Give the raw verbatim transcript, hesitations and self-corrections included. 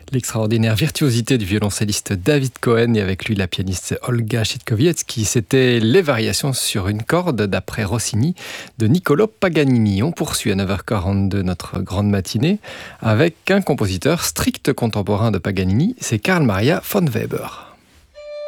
L'extraordinaire virtuosité du violoncelliste David Cohen et avec lui la pianiste Olga Sitkowiecki, c'était les variations sur une corde d'après Rossini de Niccolò Paganini. On poursuit à neuf heures quarante-deux notre grande matinée avec un compositeur strict contemporain de Paganini, c'est Carl Maria von Weber.